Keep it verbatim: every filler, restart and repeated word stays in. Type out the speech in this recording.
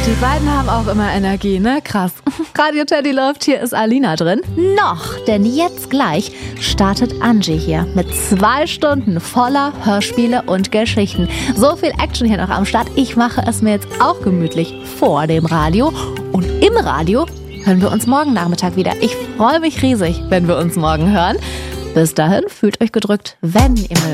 Die beiden haben auch immer Energie, ne? Krass. Radio Teddy läuft, hier ist Alina drin. Noch, denn jetzt gleich startet Angie hier mit zwei Stunden voller Hörspiele und Geschichten. So viel Action hier noch am Start. Ich mache es mir jetzt auch gemütlich vor dem Radio. Und im Radio hören wir uns morgen Nachmittag wieder. Ich freue mich riesig, wenn wir uns morgen hören. Bis dahin, fühlt euch gedrückt, wenn ihr